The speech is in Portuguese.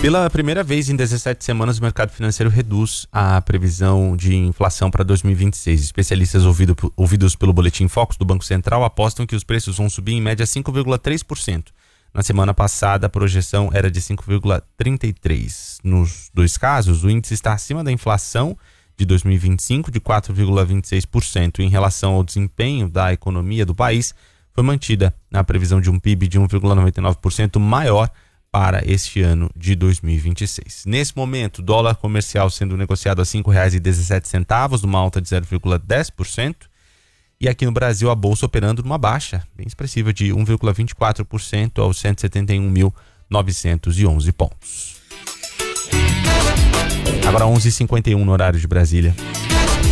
Pela primeira vez em 17 semanas, o mercado financeiro reduz a previsão de inflação para 2026. Especialistas ouvidos pelo Boletim Focus do Banco Central apostam que os preços vão subir em média 5,3%. Na semana passada, a projeção era de 5,33%. Nos dois casos, o índice está acima da inflação de 2025, de 4,26%. Em relação ao desempenho da economia do país, foi mantida a previsão de um PIB de 1,99% maior para este ano de 2026. Nesse momento, o dólar comercial sendo negociado a R$ 5,17, numa alta de 0,10%. E aqui no Brasil, a bolsa operando numa baixa bem expressiva de 1,24% aos 171.911 pontos. Agora 11h51 no horário de Brasília.